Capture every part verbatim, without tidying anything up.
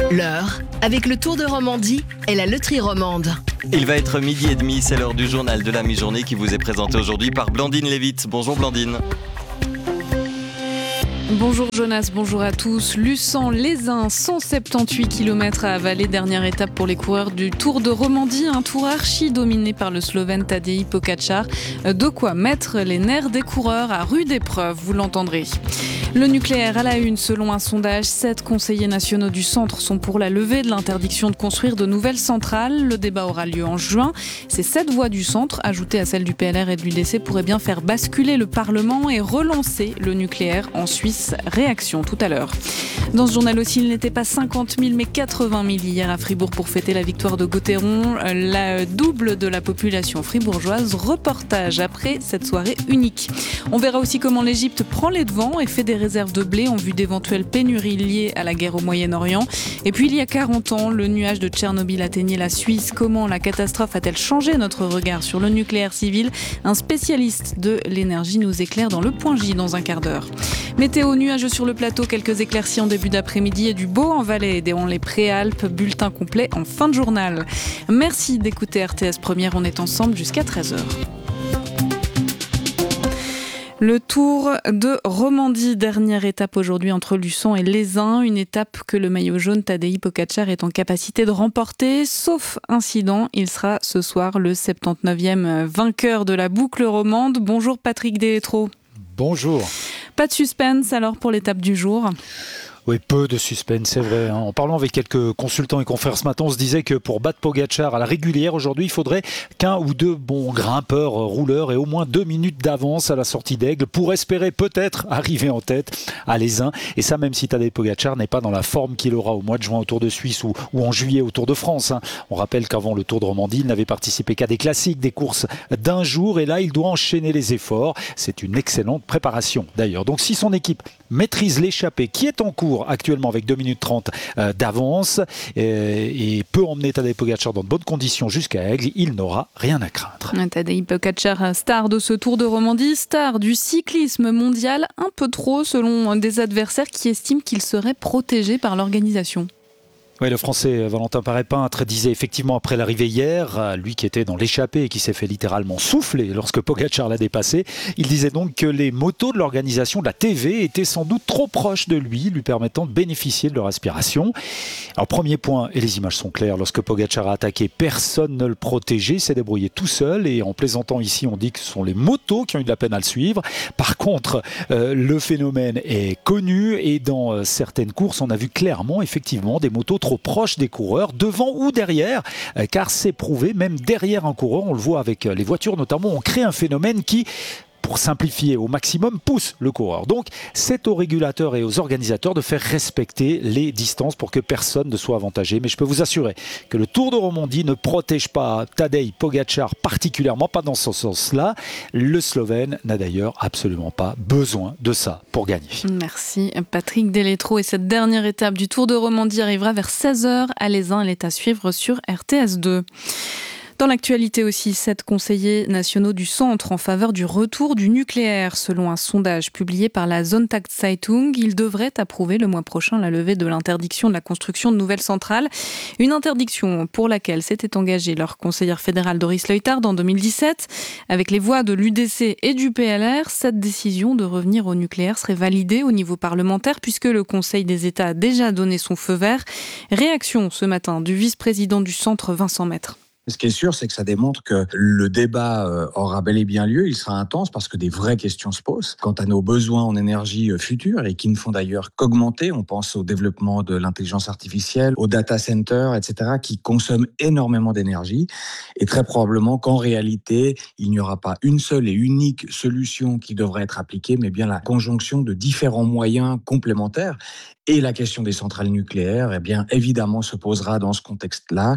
L'heure, avec le Tour de Romandie et la loterie romande. Il va être midi et demi, c'est l'heure du journal de la mi-journée qui vous est présenté aujourd'hui par Blandine Lévite. Bonjour Blandine. Bonjour Jonas, bonjour à tous. Luçon-les-Uns, cent soixante-dix-huit kilomètres à avaler, dernière étape pour les coureurs du Tour de Romandie, un tour archi dominé par le Slovène Tadej Pogačar. De quoi mettre les nerfs des coureurs à rude épreuve, vous l'entendrez. Le nucléaire à la une, selon un sondage, sept conseillers nationaux du centre sont pour la levée de l'interdiction de construire de nouvelles centrales. Le débat aura lieu en juin. Ces sept voix du centre, ajoutées à celles du P L R et de l'U D C, pourraient bien faire basculer le Parlement et relancer le nucléaire en Suisse. Réaction tout à l'heure. Dans ce journal aussi, il n'était pas cinquante mille mais quatre-vingt mille hier à Fribourg pour fêter la victoire de Gauthieron, la double de la population fribourgeoise. Reportage après cette soirée unique. On verra aussi comment l'Égypte prend les devants et fait des réserves de blé en vue d'éventuelles pénuries liées à la guerre au Moyen-Orient. Et puis il y a quarante ans, le nuage de Tchernobyl atteignait la Suisse. Comment la catastrophe a-t-elle changé notre regard sur le nucléaire civil ? Un spécialiste de l'énergie nous éclaire dans le point J dans un quart d'heure. Météo, nuageux sur le plateau, quelques éclaircies en début d'après-midi et du beau en vallée, dans les Préalpes. Bulletin complet en fin de journal. Merci d'écouter R T S Première, on est ensemble jusqu'à treize heures. Le Tour de Romandie, dernière étape aujourd'hui entre Luçon et Les-Uns, une étape que le maillot jaune Tadej Pogačar est en capacité de remporter, sauf incident, il sera ce soir le soixante-dix-neuvième vainqueur de la boucle romande. Bonjour Patrick Deletro. Bonjour. Pas de suspense alors pour l'étape du jour ? Oui, peu de suspense, c'est vrai. En parlant avec quelques consultants et confrères ce matin, on se disait que pour battre Pogačar à la régulière, aujourd'hui, il faudrait qu'un ou deux bons grimpeurs, rouleurs et au moins deux minutes d'avance à la sortie d'Aigle pour espérer peut-être arriver en tête à Les-Uns. Et ça, même si Tadej Pogačar n'est pas dans la forme qu'il aura au mois de juin au Tour de Suisse ou, ou en juillet au Tour de France. On rappelle qu'avant le Tour de Romandie, il n'avait participé qu'à des classiques, des courses d'un jour. Et là, il doit enchaîner les efforts. C'est une excellente préparation d'ailleurs. Donc si son équipe maîtrise l'échappée qui est en cours actuellement avec deux minutes trente euh, d'avance et, et peut emmener Tadej Pogačar dans de bonnes conditions jusqu'à Aigle, il n'aura rien à craindre. Tadej Pogačar, star de ce Tour de Romandie, star du cyclisme mondial, un peu trop selon des adversaires qui estiment qu'il serait protégé par l'organisation. Oui, le Français Valentin Paré-Peintre disait effectivement après l'arrivée hier, lui qui était dans l'échappée et qui s'est fait littéralement souffler lorsque Pogačar l'a dépassé, il disait donc que les motos de l'organisation de la T V étaient sans doute trop proches de lui, lui permettant de bénéficier de leur aspiration. Alors premier point, et les images sont claires, lorsque Pogačar a attaqué, personne ne le protégeait, il s'est débrouillé tout seul et en plaisantant ici, on dit que ce sont les motos qui ont eu de la peine à le suivre. Par contre, euh, le phénomène est connu et dans euh, certaines courses, on a vu clairement effectivement des motos trop proche des coureurs, devant ou derrière, car c'est prouvé, même derrière un coureur, on le voit avec les voitures notamment, on crée un phénomène qui, pour simplifier au maximum, pousse le coureur. Donc c'est aux régulateurs et aux organisateurs de faire respecter les distances pour que personne ne soit avantagé. Mais je peux vous assurer que le Tour de Romandie ne protège pas Tadej Pogačar particulièrement, pas dans ce sens-là. Le Slovène n'a d'ailleurs absolument pas besoin de ça pour gagner. Merci Patrick Deletro. Et cette dernière étape du Tour de Romandie arrivera vers seize heures à Les-Uns. Elle est à suivre sur R T S deux. Dans l'actualité aussi, sept conseillers nationaux du centre en faveur du retour du nucléaire. Selon un sondage publié par la Sonntagszeitung, ils devraient approuver le mois prochain la levée de l'interdiction de la construction de nouvelles centrales. Une interdiction pour laquelle s'était engagée leur conseillère fédérale Doris Leuthard en deux mille dix-sept. Avec les voix de l'U D C et du P L R, cette décision de revenir au nucléaire serait validée au niveau parlementaire puisque le Conseil des États a déjà donné son feu vert. Réaction ce matin du vice-président du centre, Vincent Maître. Ce qui est sûr, c'est que ça démontre que le débat aura bel et bien lieu. Il sera intense parce que des vraies questions se posent quant à nos besoins en énergie future et qui ne font d'ailleurs qu'augmenter. On pense au développement de l'intelligence artificielle, aux data centers, et cetera, qui consomment énormément d'énergie. Et très probablement qu'en réalité, il n'y aura pas une seule et unique solution qui devrait être appliquée, mais bien la conjonction de différents moyens complémentaires. Et la question des centrales nucléaires, eh bien, évidemment, se posera dans ce contexte-là.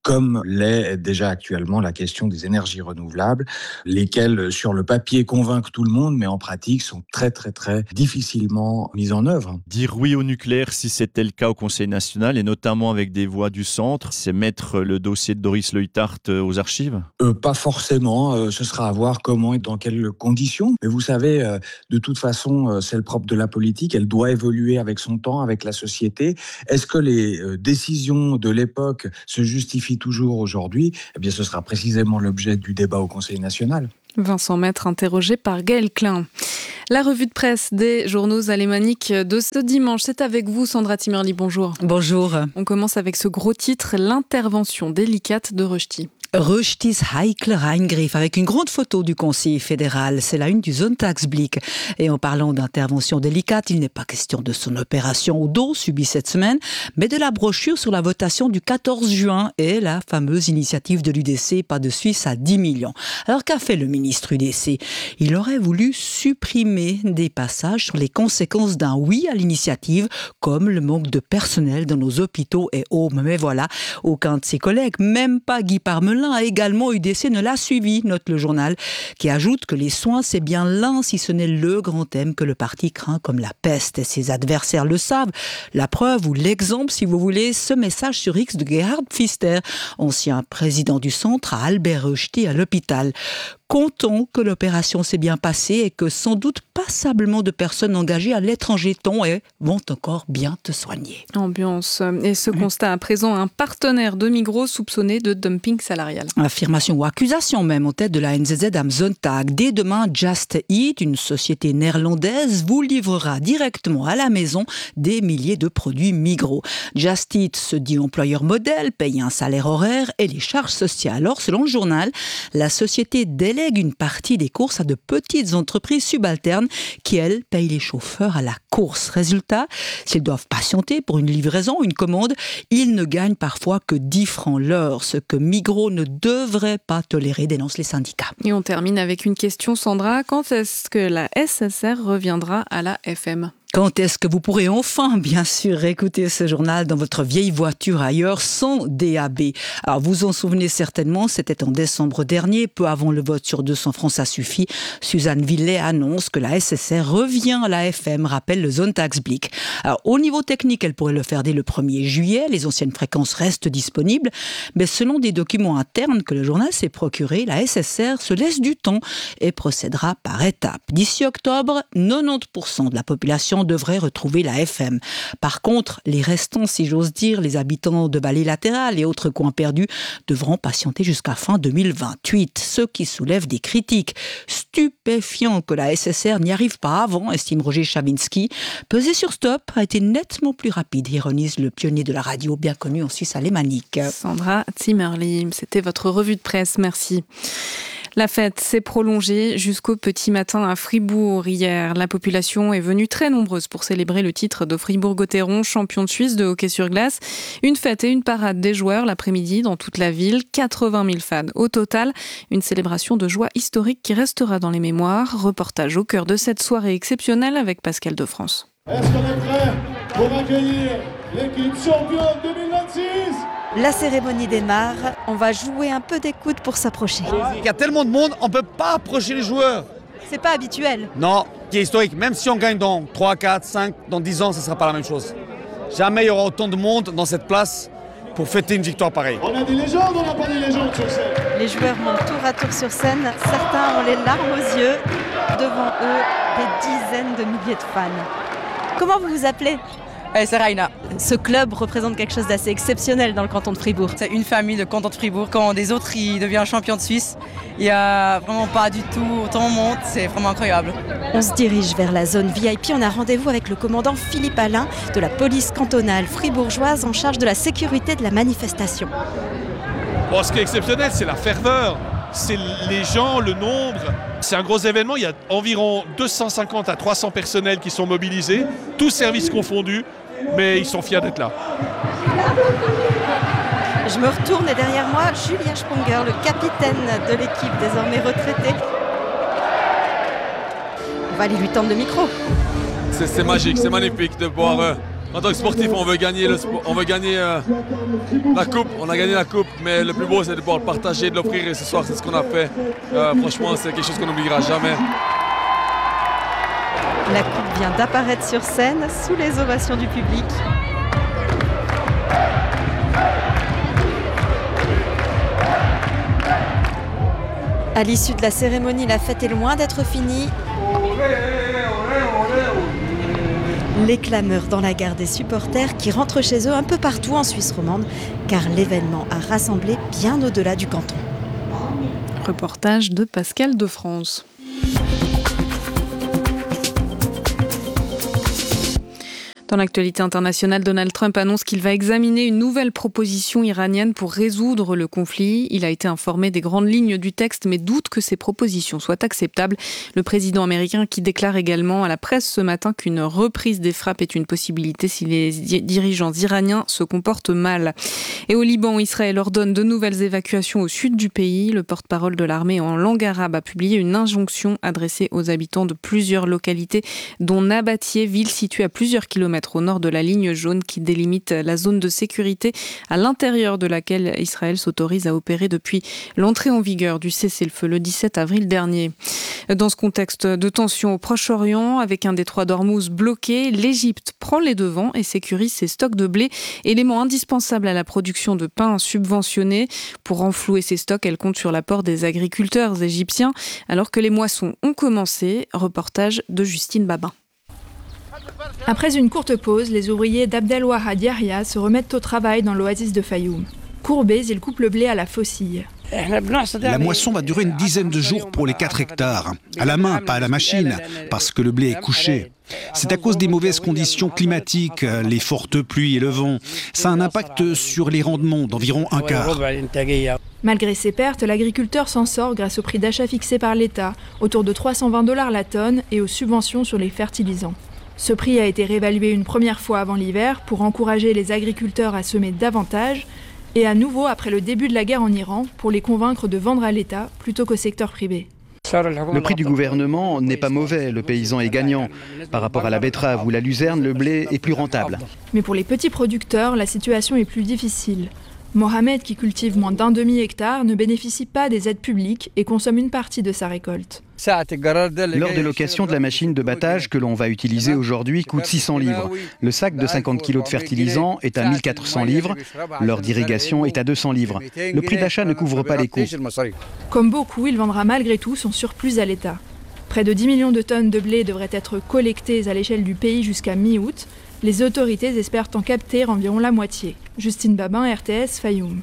comme l'est déjà actuellement la question des énergies renouvelables, lesquelles sur le papier convainquent tout le monde, mais en pratique sont très très très difficilement mises en œuvre. Dire oui au nucléaire, si c'était le cas au Conseil national, et notamment avec des voix du centre, c'est mettre le dossier de Doris Leuthard aux archives ? euh, Pas forcément, euh, ce sera à voir comment et dans quelles conditions. Mais vous savez, euh, de toute façon, euh, c'est le propre de la politique, elle doit évoluer avec son temps, avec la société. Est-ce que les euh, décisions de l'époque se justifient toujours aujourd'hui ? Eh bien, ce sera précisément l'objet du débat au Conseil national. Vincent Maître, interrogé par Gaël Klein. La revue de presse des journaux alémaniques de ce dimanche, c'est avec vous Sandra Timerli, bonjour. Bonjour. On commence avec ce gros titre, l'intervention délicate de Rushdie. Rushdies heikler Eingriff, avec une grande photo du Conseil fédéral. C'est la une du Sonntagsblick. Et en parlant d'intervention délicate, il n'est pas question de son opération au dos subie cette semaine, mais de la brochure sur la votation du quatorze juin et la fameuse initiative de l'U D C, pas de Suisse à dix millions. Alors qu'a fait le ministre U D C ? Il aurait voulu supprimer des passages sur les conséquences d'un oui à l'initiative, comme le manque de personnel dans nos hôpitaux et homes. Mais voilà, aucun de ses collègues, même pas Guy Parmelin, a également U D C ne l'a suivi, note le journal, qui ajoute que les soins, c'est bien l'un, si ce n'est le grand thème que le parti craint comme la peste. Et ses adversaires le savent. La preuve ou l'exemple, si vous voulez, ce message sur X de Gerhard Pfister, ancien président du centre à Albert Rushdie à l'hôpital. Comptons que l'opération s'est bien passée et que sans doute passablement de personnes engagées à l'étranger t'ont et vont encore bien te soigner. Ambiance. Et ce constat à présent, un partenaire de Migros soupçonné de dumping salarial. Affirmation ou accusation même en tête de la N Z Z am Sonntag. Dès demain, Just Eat, une société néerlandaise, vous livrera directement à la maison des milliers de produits Migros. Just Eat se dit employeur modèle, paye un salaire horaire et les charges sociales. Or, selon le journal, la société délègue une partie des courses à de petites entreprises subalternes qui, elles, payent les chauffeurs à la course. Résultat, s'ils doivent patienter pour une livraison ou une commande, ils ne gagnent parfois que dix francs l'heure, ce que Migros ne devrait pas tolérer, dénoncent les syndicats. Et on termine avec une question, Sandra. Quand est-ce que la S S R reviendra à la F M ? Quand est-ce que vous pourrez enfin, bien sûr, écouter ce journal dans votre vieille voiture ailleurs sans D A B ? Alors, vous en souvenez certainement, c'était en décembre dernier, peu avant le vote sur deux cents francs, ça suffit. Suzanne Villet annonce que la S S R revient à la F M, rappelle le Sonntagsblick. Alors, au niveau technique, elle pourrait le faire dès le premier juillet, les anciennes fréquences restent disponibles, mais selon des documents internes que le journal s'est procuré, la S S R se laisse du temps et procédera par étapes. D'ici octobre, quatre-vingt-dix pour cent de la population devrait retrouver la F M. Par contre, les restants, si j'ose dire, les habitants de vallées latérales et autres coins perdus, devront patienter jusqu'à fin deux mille vingt-huit, ce qui soulève des critiques. Stupéfiant que la S S R n'y arrive pas avant, estime Roger Chavinsky. Peser sur stop a été nettement plus rapide, ironise le pionnier de la radio bien connu en Suisse alémanique. Sandra Timerli, c'était votre revue de presse, merci. La fête s'est prolongée jusqu'au petit matin à Fribourg hier. La population est venue très nombreuse pour célébrer le titre de Fribourg-Gotteron, champion de Suisse de hockey sur glace. Une fête et une parade des joueurs l'après-midi dans toute la ville. quatre-vingt mille fans au total. Une célébration de joie historique qui restera dans les mémoires. Reportage au cœur de cette soirée exceptionnelle avec Pascal Defrance. Est-ce qu'on est prêt pour accueillir l'équipe championne deux mille vingt-six ? La cérémonie démarre, on va jouer un peu d'écoute pour s'approcher. Il y a tellement de monde, on ne peut pas approcher les joueurs. C'est pas habituel. Non, qui est historique. Même si on gagne dans trois, quatre, cinq, dans dix ans, ce ne sera pas la même chose. Jamais il y aura autant de monde dans cette place pour fêter une victoire pareille. On a des légendes, on n'a pas des légendes sur scène. Les joueurs montent tour à tour sur scène. Certains ont les larmes aux yeux. Devant eux, des dizaines de milliers de fans. Comment vous vous appelez ? Hey, c'est Raina. Ce club représente quelque chose d'assez exceptionnel dans le canton de Fribourg. C'est une famille de canton de Fribourg. Quand des autres ils deviennent champions de Suisse, il n'y a vraiment pas du tout autant de monde. C'est vraiment incroyable. On se dirige vers la zone V I P. On a rendez-vous avec le commandant Philippe Alain de la police cantonale fribourgeoise en charge de la sécurité de la manifestation. Bon, ce qui est exceptionnel, c'est la ferveur. C'est les gens, le nombre. C'est un gros événement. Il y a environ deux cent cinquante à trois cents personnels qui sont mobilisés, tous services confondus. Mais ils sont fiers d'être là. Je me retourne et derrière moi, Julien Sponger, le capitaine de l'équipe désormais retraité. On va aller lui tendre le micro. C'est, c'est magique, c'est magnifique de voir euh, En tant que sportif, on veut gagner, le, on veut gagner euh, la coupe. On a gagné la coupe, mais le plus beau, c'est de pouvoir le partager, de l'offrir. Et ce soir, c'est ce qu'on a fait. Euh, franchement, c'est quelque chose qu'on n'oubliera jamais. La coupe vient d'apparaître sur scène sous les ovations du public. À l'issue de la cérémonie, la fête est loin d'être finie. Les clameurs dans la gare des supporters qui rentrent chez eux un peu partout en Suisse romande, car l'événement a rassemblé bien au-delà du canton. Reportage de Pascal de France. Dans l'actualité internationale, Donald Trump annonce qu'il va examiner une nouvelle proposition iranienne pour résoudre le conflit. Il a été informé des grandes lignes du texte, mais doute que ces propositions soient acceptables. Le président américain qui déclare également à la presse ce matin qu'une reprise des frappes est une possibilité si les dirigeants iraniens se comportent mal. Et au Liban, Israël ordonne de nouvelles évacuations au sud du pays. Le porte-parole de l'armée en langue arabe a publié une injonction adressée aux habitants de plusieurs localités, dont Nabatieh, ville située à plusieurs kilomètres au nord de la ligne jaune qui délimite la zone de sécurité à l'intérieur de laquelle Israël s'autorise à opérer depuis l'entrée en vigueur du cessez-le-feu le dix-sept avril dernier. Dans ce contexte de tension au Proche-Orient, avec un détroit d'Ormuz bloqué, l'Égypte prend les devants et sécurise ses stocks de blé, élément indispensable à la production de pain subventionné. Pour renflouer ses stocks, elle compte sur l'apport des agriculteurs égyptiens, alors que les moissons ont commencé. Reportage de Justine Babin. Après une courte pause, les ouvriers d'Abdelwahad Yahya se remettent au travail dans l'oasis de Fayoum. Courbés, ils coupent le blé à la faucille. La moisson va durer une dizaine de jours pour les quatre hectares. À la main, pas à la machine, parce que le blé est couché. C'est à cause des mauvaises conditions climatiques, les fortes pluies et le vent. Ça a un impact sur les rendements d'environ un quart. Malgré ces pertes, l'agriculteur s'en sort grâce au prix d'achat fixé par l'État, autour de trois cent vingt dollars la tonne, et aux subventions sur les fertilisants. Ce prix a été réévalué une première fois avant l'hiver pour encourager les agriculteurs à semer davantage et à nouveau après le début de la guerre en Iran pour les convaincre de vendre à l'État plutôt qu'au secteur privé. Le prix du gouvernement n'est pas mauvais, le paysan est gagnant. Par rapport à la betterave ou la luzerne, le blé est plus rentable. Mais pour les petits producteurs, la situation est plus difficile. Mohamed, qui cultive moins d'un demi-hectare, ne bénéficie pas des aides publiques et consomme une partie de sa récolte. L'heure de location de la machine de battage que l'on va utiliser aujourd'hui coûte six cents livres. Le sac de cinquante kilos de fertilisant est à mille quatre cents livres. L'heure d'irrigation est à deux cents livres. Le prix d'achat ne couvre pas les coûts. Comme beaucoup, il vendra malgré tout son surplus à l'État. Près de dix millions de tonnes de blé devraient être collectées à l'échelle du pays jusqu'à mi-août. Les autorités espèrent en capter environ la moitié. Justine Babin, R T S, Fayoum.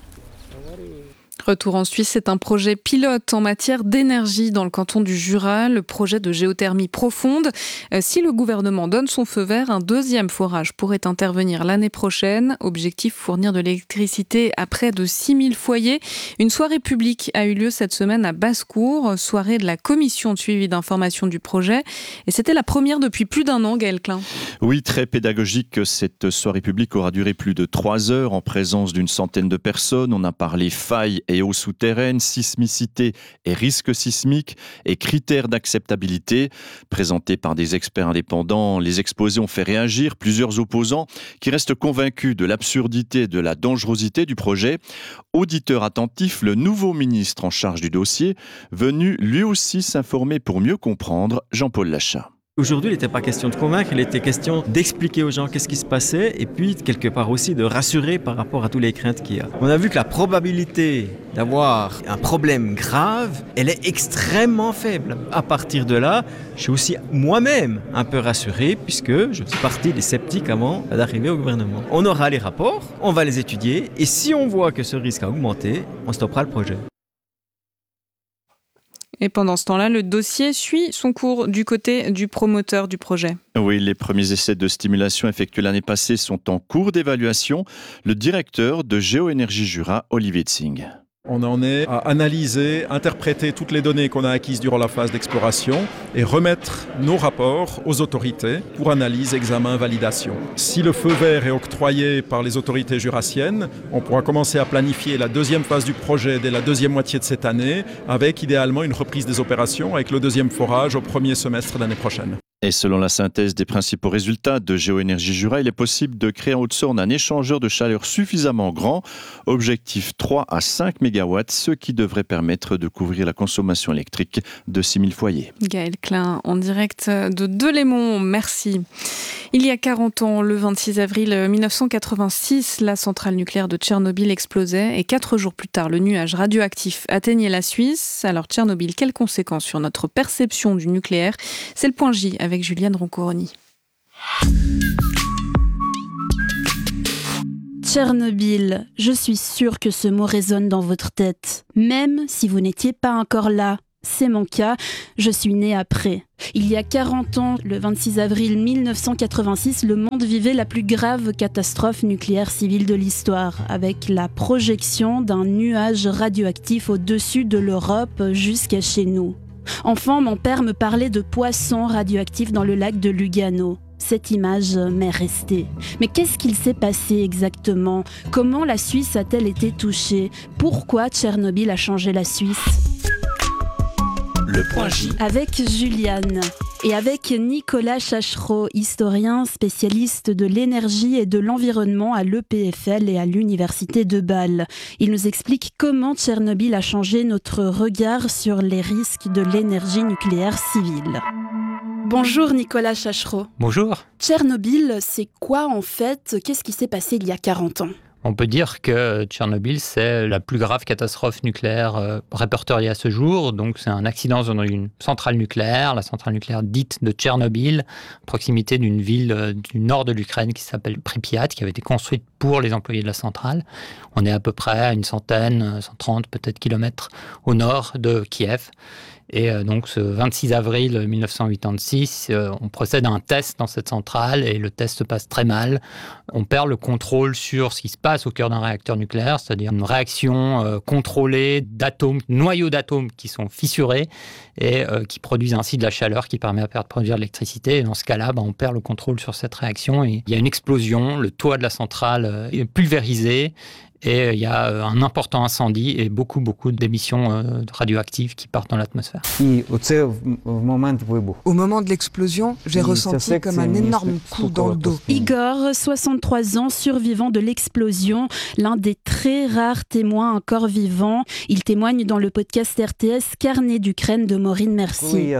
Retour en Suisse, c'est un projet pilote en matière d'énergie dans le canton du Jura, le projet de géothermie profonde. Si le gouvernement donne son feu vert, un deuxième forage pourrait intervenir l'année prochaine. Objectif, fournir de l'électricité à près de six mille foyers. Une soirée publique a eu lieu cette semaine à Basse-Cour, soirée de la commission de suivi d'information du projet. Et c'était la première depuis plus d'un an, Gaël Klein. Oui, très pédagogique. Cette soirée publique aura duré plus de trois heures en présence d'une centaine de personnes. On a parlé failles et eaux souterraines, sismicité et risques sismiques et critères d'acceptabilité. Présentés par des experts indépendants, les exposés ont fait réagir plusieurs opposants qui restent convaincus de l'absurdité et de la dangerosité du projet. Auditeur attentif, le nouveau ministre en charge du dossier, venu lui aussi s'informer pour mieux comprendre, Jean-Paul Lachat. Aujourd'hui, il n'était pas question de convaincre, il était question d'expliquer aux gens qu'est-ce qui se passait et puis quelque part aussi de rassurer par rapport à toutes les craintes qu'il y a. On a vu que la probabilité d'avoir un problème grave, elle est extrêmement faible. À partir de là, je suis aussi moi-même un peu rassuré puisque je suis parti des sceptiques avant d'arriver au gouvernement. On aura les rapports, on va les étudier et si on voit que ce risque a augmenté, on stoppera le projet. Et pendant ce temps-là, le dossier suit son cours du côté du promoteur du projet. Oui, les premiers essais de stimulation effectués l'année passée sont en cours d'évaluation. Le directeur de Géoénergie Jura, Olivier Tsing. On en est à analyser, interpréter toutes les données qu'on a acquises durant la phase d'exploration et remettre nos rapports aux autorités pour analyse, examen, validation. Si le feu vert est octroyé par les autorités jurassiennes, on pourra commencer à planifier la deuxième phase du projet dès la deuxième moitié de cette année, avec idéalement une reprise des opérations avec le deuxième forage au premier semestre de l'année prochaine. Et selon la synthèse des principaux résultats de Géoénergie Jura, il est possible de créer en Haute-Saône un échangeur de chaleur suffisamment grand, objectif trois à cinq mégawatts, ce qui devrait permettre de couvrir la consommation électrique de six mille foyers. Gaël Klein, en direct de Delémont, merci. Il y a quarante ans, le vingt-six avril mille neuf cent quatre-vingt-six, la centrale nucléaire de Tchernobyl explosait et quatre jours plus tard, le nuage radioactif atteignait la Suisse. Alors Tchernobyl, quelles conséquences sur notre perception du nucléaire ? C'est le point J avec Juliane Roncoroni. Tchernobyl, je suis sûre que ce mot résonne dans votre tête, même si vous n'étiez pas encore là. C'est mon cas, je suis née après. Il y a quarante ans, le vingt-six avril mille neuf cent quatre-vingt-six, le monde vivait la plus grave catastrophe nucléaire civile de l'histoire, avec la projection d'un nuage radioactif au-dessus de l'Europe jusqu'à chez nous. Enfant, mon père me parlait de poissons radioactifs dans le lac de Lugano. Cette image m'est restée. Mais qu'est-ce qu'il s'est passé exactement ? Comment la Suisse a-t-elle été touchée ? Pourquoi Tchernobyl a changé la Suisse ? Le point J. Avec Juliane et avec Nicolas Chachereau, historien spécialiste de l'énergie et de l'environnement à l'E P F L et à l'Université de Bâle. Il nous explique comment Tchernobyl a changé notre regard sur les risques de l'énergie nucléaire civile. Bonjour Nicolas Chachereau. Bonjour. Tchernobyl, c'est quoi en fait ? Qu'est-ce qui s'est passé il y a quarante ans ? On peut dire que Tchernobyl, c'est la plus grave catastrophe nucléaire euh, répertoriée à ce jour. Donc, c'est un accident dans une centrale nucléaire, la centrale nucléaire dite de Tchernobyl, à proximité d'une ville euh, du nord de l'Ukraine qui s'appelle Pripyat, qui avait été construite pour les employés de la centrale. On est à peu près à une centaine, cent trente peut-être kilomètres au nord de Kiev. Et donc, ce vingt-six avril mille neuf cent quatre-vingt-six, on procède à un test dans cette centrale et le test se passe très mal. On perd le contrôle sur ce qui se passe au cœur d'un réacteur nucléaire, c'est-à-dire une réaction contrôlée d'atomes, noyaux d'atomes qui sont fissurés et qui produisent ainsi de la chaleur qui permet à de produire de l'électricité. Et dans ce cas-là, ben, on perd le contrôle sur cette réaction et il y a une explosion, le toit de la centrale est pulvérisé. Et il y a un important incendie et beaucoup, beaucoup d'émissions radioactives qui partent dans l'atmosphère. Au moment de l'explosion, j'ai ressenti comme un énorme coup dans le dos. Igor, soixante-trois ans, survivant de l'explosion, l'un des très rares témoins encore vivants. Il témoigne dans le podcast R T S Carnet d'Ukraine de Maureen Mercier.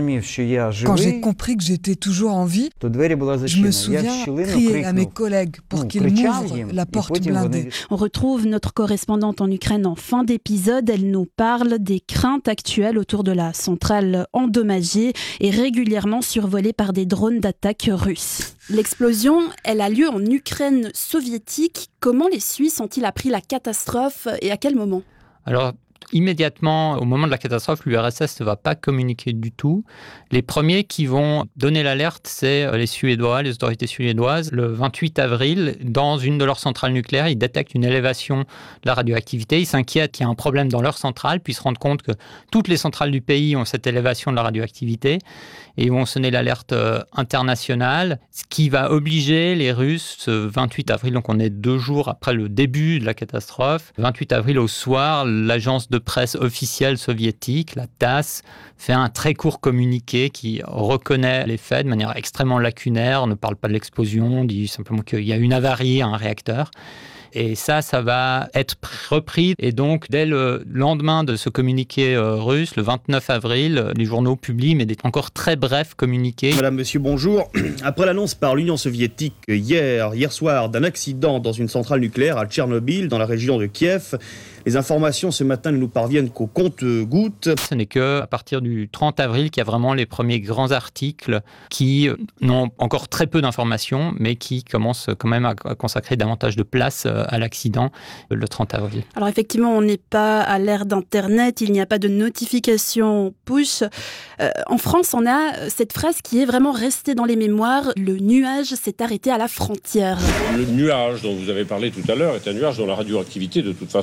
Quand j'ai compris que j'étais toujours en vie, je me souviens crier à mes collègues pour qu'ils m'ouvrent la porte blindée. On retrouve notre correspondante en Ukraine en fin d'épisode. Elle nous parle des craintes actuelles autour de la centrale endommagée et régulièrement survolée par des drones d'attaque russes. L'explosion, elle a lieu en Ukraine soviétique. Comment les Suisses ont-ils appris la catastrophe et à quel moment ? Alors, immédiatement, au moment de la catastrophe, l'U R S S ne va pas communiquer du tout. Les premiers qui vont donner l'alerte, c'est les Suédois, les autorités suédoises. Le vingt-huit avril, dans une de leurs centrales nucléaires, ils détectent une élévation de la radioactivité. Ils s'inquiètent qu'il y a un problème dans leur centrale, puis ils se rendent compte que toutes les centrales du pays ont cette élévation de la radioactivité. Et ils vont sonner l'alerte euh, internationale, ce qui va obliger les Russes, ce vingt-huit avril, donc on est deux jours après le début de la catastrophe, vingt-huit avril au soir, l'agence de presse officielle soviétique, la T A S S, fait un très court communiqué qui reconnaît les faits de manière extrêmement lacunaire, on ne parle pas de l'explosion, dit simplement qu'il y a une avarie à un réacteur. Et ça, ça va être repris. Et donc, dès le lendemain de ce communiqué euh, russe, le vingt-neuf avril, les journaux publient, mais des encore très brefs communiqués. Madame, monsieur, bonjour. Après l'annonce par l'Union soviétique hier, hier soir, d'un accident dans une centrale nucléaire à Tchernobyl, dans la région de Kiev, les informations ce matin ne nous parviennent qu'au compte-gouttes. Ce n'est qu'à partir du trente avril qu'il y a vraiment les premiers grands articles qui n'ont encore très peu d'informations, mais qui commencent quand même à consacrer davantage de place à l'accident le trente avril. Alors effectivement, on n'est pas à l'ère d'Internet, il n'y a pas de notification push. Euh, en France, on a cette phrase qui est vraiment restée dans les mémoires, le nuage s'est arrêté à la frontière. Le nuage dont vous avez parlé tout à l'heure est un nuage dont la radioactivité de toute façon ne comporte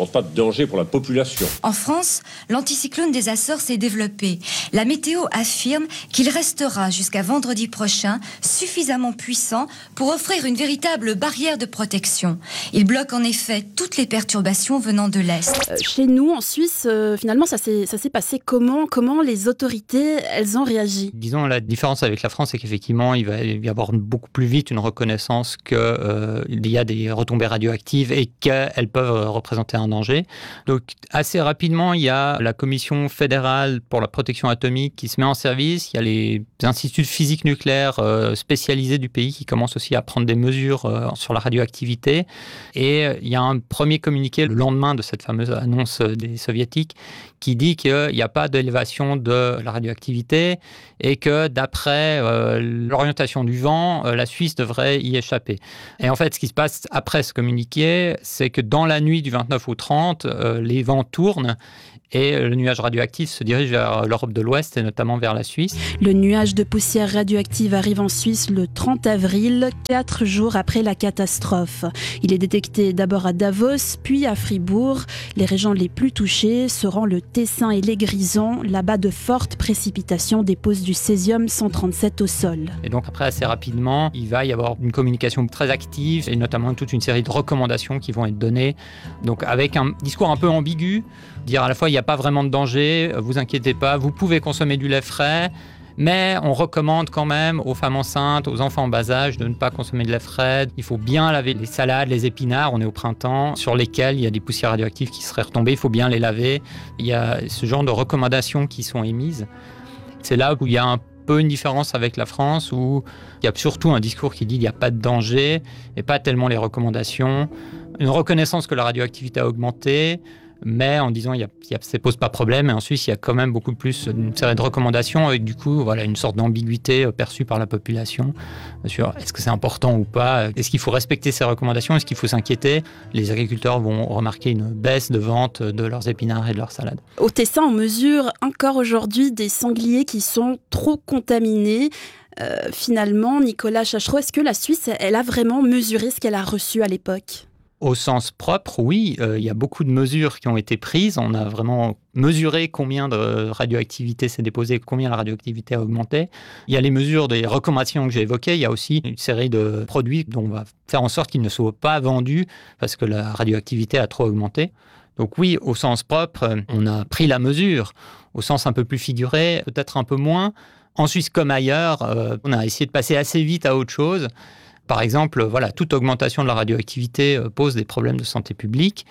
pas de danger pour la population. En France, l'anticyclone des Açores s'est développé. La météo affirme qu'il restera jusqu'à vendredi prochain suffisamment puissant pour offrir une véritable barrière de protection. Il bloque en effet toutes les perturbations venant de l'Est. Euh, chez nous, en Suisse, euh, finalement, ça s'est, ça s'est passé comment ? Comment les autorités, elles ont réagi ? Disons, la différence avec la France, c'est qu'effectivement, il va y avoir beaucoup plus vite une reconnaissance qu'il euh, y a des retombées radioactives et qu'elles peuvent représenter un danger. Donc, assez rapidement, il y a la Commission fédérale pour la protection atomique qui se met en service. Il y a les instituts de physique nucléaire euh, spécialisés du pays qui commencent aussi à prendre des mesures euh, sur la radioactivité. Et euh, il y a un premier communiqué le lendemain de cette fameuse annonce des soviétiques qui dit qu'il n'y a pas d'élévation de la radioactivité et que d'après euh, l'orientation du vent, euh, la Suisse devrait y échapper. Et en fait, ce qui se passe après ce communiqué, c'est que dans la nuit du vingt-neuf au trente, euh, les vents tournent et le nuage radioactif se dirige vers l'Europe de l'Ouest et notamment vers la Suisse. Le nuage de poussière radioactive arrive en Suisse le trente avril, quatre jours après la catastrophe. Il est détecté d'abord à Davos, puis à Fribourg. Les régions les plus touchées seront le Tessin et les Grisons. Là-bas, de fortes précipitations déposent du césium cent trente-sept au sol. Et donc après, assez rapidement, il va y avoir une communication très active et notamment toute une série de recommandations qui vont être données. Donc avec un discours un peu ambigu, dire à la fois il n'y a pas vraiment de danger, vous inquiétez pas, vous pouvez consommer du lait frais, mais on recommande quand même aux femmes enceintes, aux enfants en bas âge de ne pas consommer de lait frais. Il faut bien laver les salades, les épinards, on est au printemps, sur lesquels il y a des poussières radioactives qui seraient retombées, il faut bien les laver. Il y a ce genre de recommandations qui sont émises. C'est là où il y a un peu une différence avec la France, où il y a surtout un discours qui dit qu'il n'y a pas de danger, et pas tellement les recommandations. Une reconnaissance que la radioactivité a augmenté, mais en disant qu'il ne se pose pas problème. Et en Suisse, il y a quand même beaucoup plus une série de recommandations avec du coup voilà, une sorte d'ambiguïté perçue par la population sur est-ce que c'est important ou pas, est-ce qu'il faut respecter ces recommandations, est-ce qu'il faut s'inquiéter. Les agriculteurs vont remarquer une baisse de vente de leurs épinards et de leurs salades. Au Tessin, on mesure encore aujourd'hui des sangliers qui sont trop contaminés. Euh, finalement, Nicolas Chachereau, est-ce que la Suisse, elle a vraiment mesuré ce qu'elle a reçu à l'époque ? Au sens propre, oui, euh, il y a beaucoup de mesures qui ont été prises. On a vraiment mesuré combien de radioactivité s'est déposée, combien la radioactivité a augmenté. Il y a les mesures des recommandations que j'ai évoquées. Il y a aussi une série de produits dont on va faire en sorte qu'ils ne soient pas vendus parce que la radioactivité a trop augmenté. Donc oui, au sens propre, on a pris la mesure. Au sens un peu plus figuré, peut-être un peu moins. En Suisse comme ailleurs, euh, on a essayé de passer assez vite à autre chose. Par exemple, voilà, toute augmentation de la radioactivité pose des problèmes de santé publique,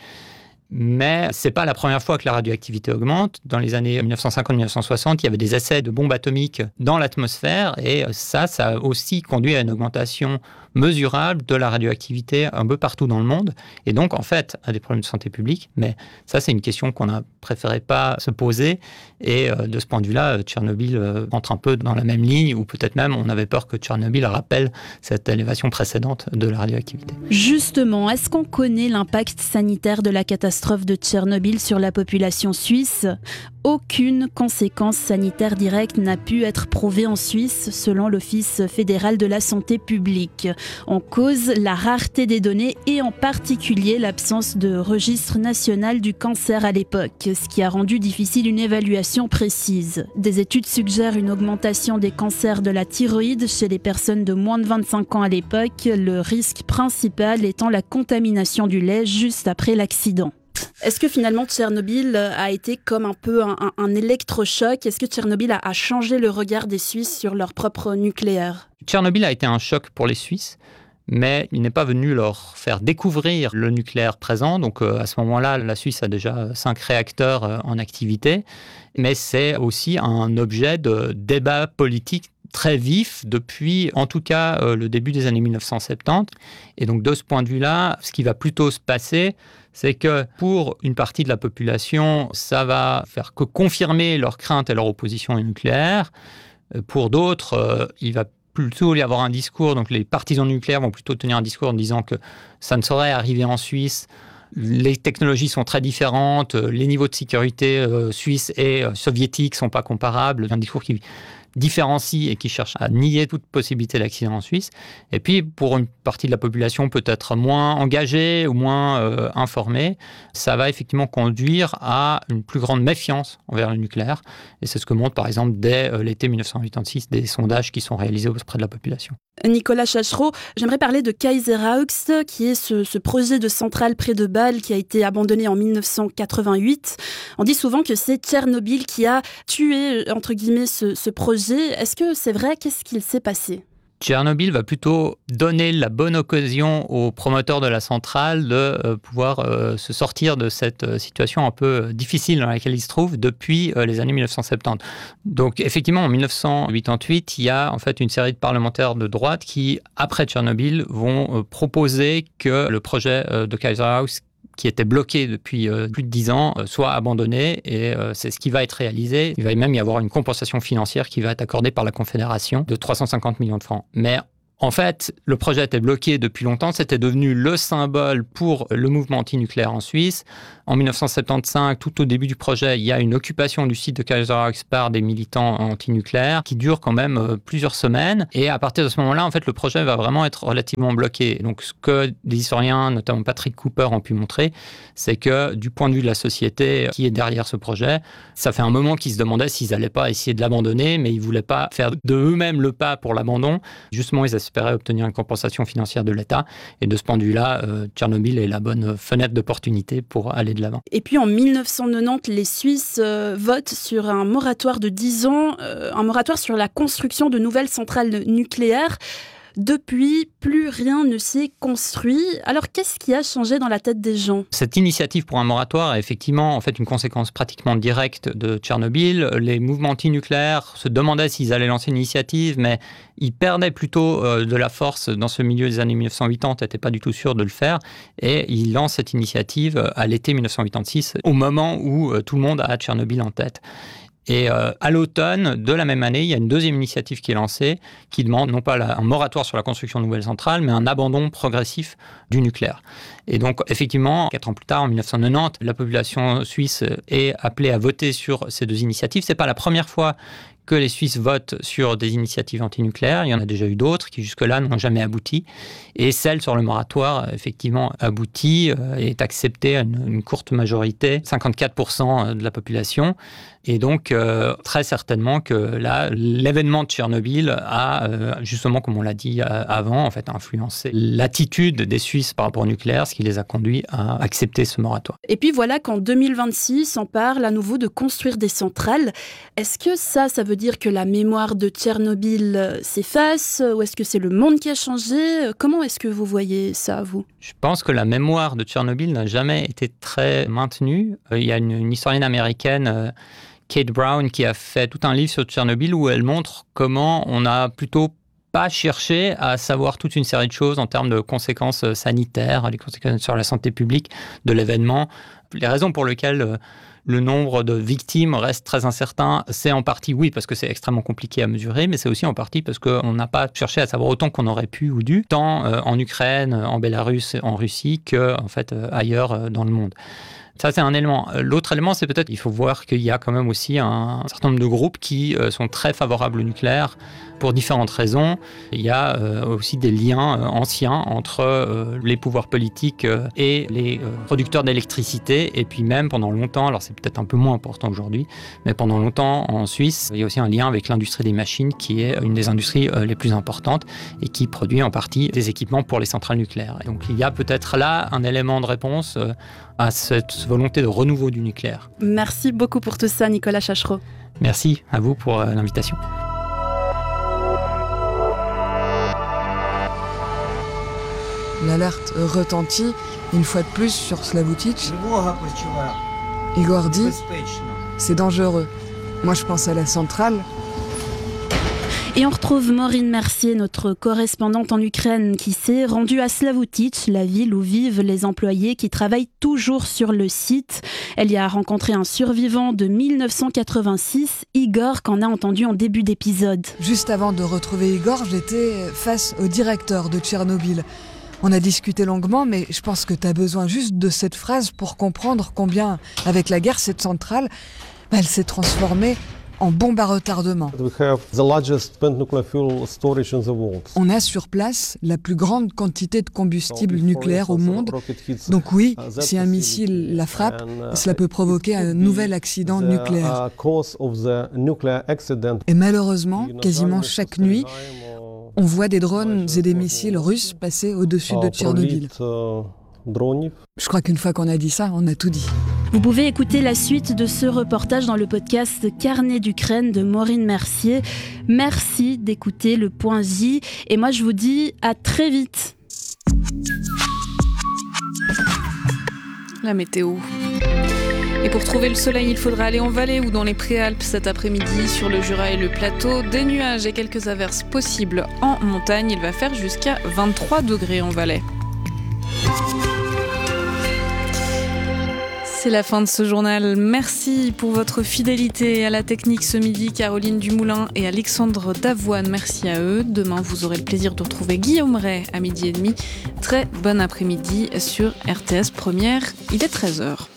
mais ce n'est pas la première fois que la radioactivité augmente. Dans les années dix-neuf cent cinquante à dix-neuf cent soixante, il y avait des essais de bombes atomiques dans l'atmosphère, et ça, ça a aussi conduit à une augmentation mesurable de la radioactivité un peu partout dans le monde, et donc en fait à des problèmes de santé publique. Mais ça, c'est une question qu'on a préféré pas se poser, et euh, de ce point de vue-là, Tchernobyl euh, entre un peu dans la même ligne, ou peut-être même on avait peur que Tchernobyl rappelle cette élévation précédente de la radioactivité. Justement, est-ce qu'on connaît l'impact sanitaire de la catastrophe de Tchernobyl sur la population suisse ? Aucune conséquence sanitaire directe n'a pu être prouvée en Suisse, selon l'Office fédéral de la santé publique. En cause, la rareté des données et en particulier l'absence de registre national du cancer à l'époque, ce qui a rendu difficile une évaluation précise. Des études suggèrent une augmentation des cancers de la thyroïde chez les personnes de moins de vingt-cinq ans à l'époque, le risque principal étant la contamination du lait juste après l'accident. Est-ce que finalement Tchernobyl a été comme un peu un, un, un électrochoc ? Est-ce que Tchernobyl a, a changé le regard des Suisses sur leur propre nucléaire ? Tchernobyl a été un choc pour les Suisses, mais il n'est pas venu leur faire découvrir le nucléaire présent. Donc euh, à ce moment-là, la Suisse a déjà cinq réacteurs euh, en activité, mais c'est aussi un objet de débat politique très vif depuis, en tout cas, euh, le début des années dix-neuf cent soixante-dix. Et donc, de ce point de vue-là, ce qui va plutôt se passer, c'est que pour une partie de la population, ça va faire que confirmer leur crainte et leur opposition au nucléaire. Pour d'autres, euh, il va plutôt y avoir un discours, donc les partisans du nucléaire vont plutôt tenir un discours en disant que ça ne saurait arriver en Suisse. Les technologies sont très différentes, les niveaux de sécurité euh, suisses et euh, soviétiques ne sont pas comparables. Un discours qui différencie et qui cherche à nier toute possibilité d'accident en Suisse. Et puis, pour une partie de la population peut-être moins engagée ou moins euh, informée, ça va effectivement conduire à une plus grande méfiance envers le nucléaire. Et c'est ce que montre, par exemple, dès euh, l'été mille neuf cent quatre-vingt-six, des sondages qui sont réalisés auprès de la population. Nicolas Chachereau, j'aimerais parler de Kaiseraugst, qui est ce, ce projet de centrale près de Bâle qui a été abandonné en mille neuf cent quatre-vingt-huit. On dit souvent que c'est Tchernobyl qui a tué, entre guillemets, ce, ce projet. Est-ce que c'est vrai? Qu'est-ce qu'il s'est passé? Tchernobyl va plutôt donner la bonne occasion aux promoteurs de la centrale de euh, pouvoir euh, se sortir de cette euh, situation un peu difficile dans laquelle ils se trouvent depuis euh, les années mille neuf cent soixante-dix. Donc effectivement, en mille neuf cent quatre-vingt-huit, il y a en fait une série de parlementaires de droite qui, après Tchernobyl, vont euh, proposer que le projet euh, de Kaiseraugst, qui était bloqué depuis euh, plus de dix ans, euh, soit abandonné, et euh, c'est ce qui va être réalisé. Il va même y avoir une compensation financière qui va être accordée par la Confédération de trois cent cinquante millions de francs. Mais en fait, le projet était bloqué depuis longtemps, c'était devenu le symbole pour le mouvement antinucléaire en Suisse. En mille neuf cent soixante-quinze, tout au début du projet, il y a une occupation du site de Kaiseraugst par des militants antinucléaires qui dure quand même euh, plusieurs semaines. Et à partir de ce moment-là, en fait, le projet va vraiment être relativement bloqué. Donc, ce que des historiens, notamment Patrick Cooper, ont pu montrer, c'est que du point de vue de la société qui est derrière ce projet, ça fait un moment qu'ils se demandaient s'ils n'allaient pas essayer de l'abandonner, mais ils ne voulaient pas faire de eux-mêmes le pas pour l'abandon. Justement, ils espéraient obtenir une compensation financière de l'État. Et de ce point de vue-là, euh, Tchernobyl est la bonne fenêtre d'opportunité pour aller de l'avant. Et puis en mille neuf cent quatre-vingt-dix, les Suisses euh, votent sur un moratoire de dix ans, euh, un moratoire sur la construction de nouvelles centrales nucléaires. Depuis, plus rien ne s'est construit. Alors, qu'est-ce qui a changé dans la tête des gens? Cette initiative pour un moratoire est effectivement en fait une conséquence pratiquement directe de Tchernobyl. Les mouvements antinucléaires se demandaient s'ils allaient lancer une initiative, mais ils perdaient plutôt euh, de la force dans ce milieu des années mille neuf cent quatre-vingt-dix, n'étaient pas du tout sûrs de le faire. Et ils lancent cette initiative à l'été mille neuf cent quatre-vingt-six, au moment où euh, tout le monde a Tchernobyl en tête. Et euh, à l'automne de la même année, il y a une deuxième initiative qui est lancée, qui demande non pas la, un moratoire sur la construction de nouvelles centrales, mais un abandon progressif du nucléaire. Et donc, effectivement, quatre ans plus tard, en mille neuf cent quatre-vingt-dix, la population suisse est appelée à voter sur ces deux initiatives. Ce n'est pas la première fois que les Suisses votent sur des initiatives antinucléaires. Il y en a déjà eu d'autres qui, jusque-là, n'ont jamais abouti. Et celle sur le moratoire, effectivement, aboutit euh, et est acceptée à une, une courte majorité, cinquante-quatre pour cent de la population. Et donc, euh, très certainement que là, l'événement de Tchernobyl a, euh, justement, comme on l'a dit avant, en fait, influencé l'attitude des Suisses par rapport au nucléaire, ce qui les a conduits à accepter ce moratoire. Et puis voilà qu'en deux mille vingt-six, on parle à nouveau de construire des centrales. Est-ce que ça, ça veut dire que la mémoire de Tchernobyl s'efface, ou est-ce que c'est le monde qui a changé? Comment est-ce que vous voyez ça, vous? Je pense que la mémoire de Tchernobyl n'a jamais été très maintenue. Il y a une, une historienne américaine, Kate Brown, qui a fait tout un livre sur Tchernobyl où elle montre comment on a plutôt pas cherché à savoir toute une série de choses en termes de conséquences sanitaires, les conséquences sur la santé publique de l'événement. Les raisons pour lesquelles le nombre de victimes reste très incertain, c'est en partie, oui, parce que c'est extrêmement compliqué à mesurer, mais c'est aussi en partie parce qu'on n'a pas cherché à savoir autant qu'on aurait pu ou dû, tant en Ukraine, en Bélarus, en Russie, que en fait, ailleurs dans le monde. Ça, c'est un élément. L'autre élément, c'est peut-être qu'il faut voir qu'il y a quand même aussi un certain nombre de groupes qui sont très favorables au nucléaire pour différentes raisons. Il y a euh, aussi des liens euh, anciens entre euh, les pouvoirs politiques euh, et les euh, producteurs d'électricité. Et puis même pendant longtemps, alors c'est peut-être un peu moins important aujourd'hui, mais pendant longtemps en Suisse, il y a aussi un lien avec l'industrie des machines qui est une des industries euh, les plus importantes et qui produit en partie des équipements pour les centrales nucléaires. Et donc il y a peut-être là un élément de réponse euh, à cette volonté de renouveau du nucléaire. Merci beaucoup pour tout ça, Nicolas Chachereau. Merci à vous pour euh, l'invitation. L'alerte retentit une fois de plus sur Slavutich. Igor dit « C'est dangereux. Moi je pense à la centrale. » Et on retrouve Maureen Mercier, notre correspondante en Ukraine, qui s'est rendue à Slavutich, la ville où vivent les employés qui travaillent toujours sur le site. Elle y a rencontré un survivant de mille neuf cent quatre-vingt-six, Igor, qu'on a entendu en début d'épisode. Juste avant de retrouver Igor, j'étais face au directeur de Tchernobyl. On a discuté longuement, mais je pense que tu as besoin juste de cette phrase pour comprendre combien, avec la guerre, cette centrale, elle s'est transformée en bombes à retardement. On a sur place la plus grande quantité de combustible nucléaire au monde. Donc oui, si un missile la frappe, cela peut provoquer un nouvel accident nucléaire. Et malheureusement, quasiment chaque nuit, on voit des drones et des missiles russes passer au-dessus de Tchernobyl. Je crois qu'une fois qu'on a dit ça, on a tout dit. Vous pouvez écouter la suite de ce reportage dans le podcast Carnet d'Ukraine de Maureen Mercier. Merci d'écouter le Point J. Et moi, je vous dis à très vite. La météo. Et pour trouver le soleil, il faudra aller en Valais ou dans les Préalpes cet après-midi. Sur le Jura et le plateau, des nuages et quelques averses possibles en montagne. Il va faire jusqu'à vingt-trois degrés en Valais. C'est la fin de ce journal. Merci pour votre fidélité à la technique ce midi. Caroline Dumoulin et Alexandre Davoine, merci à eux. Demain, vous aurez le plaisir de retrouver Guillaume Ray à midi et demi. Très bon après-midi sur R T S Première. Il est treize heures.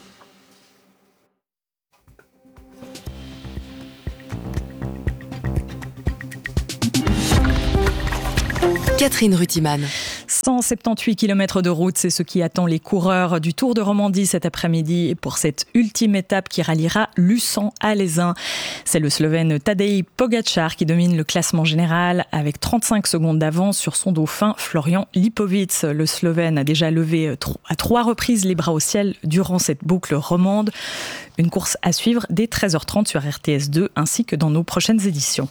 Catherine Rutiman. cent soixante-dix-huit kilomètres de route, c'est ce qui attend les coureurs du Tour de Romandie cet après-midi pour cette ultime étape qui ralliera Luçon à Lézin. C'est le Slovène Tadej Pogačar qui domine le classement général avec trente-cinq secondes d'avance sur son dauphin Florian Lipovic. Le Slovène a déjà levé à trois reprises les bras au ciel durant cette boucle romande. Une course à suivre dès treize heures trente sur R T S deux ainsi que dans nos prochaines éditions.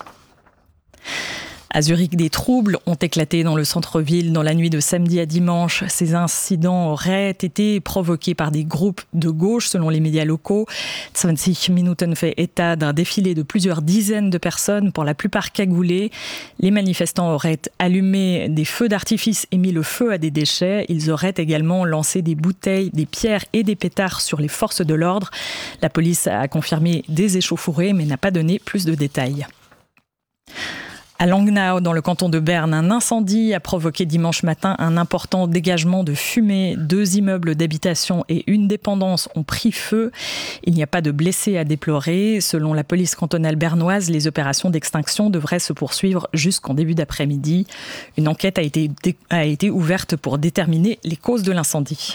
À Zurich, des troubles ont éclaté dans le centre-ville dans la nuit de samedi à dimanche. Ces incidents auraient été provoqués par des groupes de gauche, selon les médias locaux. vingt Minuten fait état d'un défilé de plusieurs dizaines de personnes, pour la plupart cagoulées. Les manifestants auraient allumé des feux d'artifice et mis le feu à des déchets. Ils auraient également lancé des bouteilles, des pierres et des pétards sur les forces de l'ordre. La police a confirmé des échauffourées, mais n'a pas donné plus de détails. À Langnau, dans le canton de Berne, un incendie a provoqué dimanche matin un important dégagement de fumée. Deux immeubles d'habitation et une dépendance ont pris feu. Il n'y a pas de blessés à déplorer. Selon la police cantonale bernoise, les opérations d'extinction devraient se poursuivre jusqu'en début d'après-midi. Une enquête a été, a été ouverte pour déterminer les causes de l'incendie.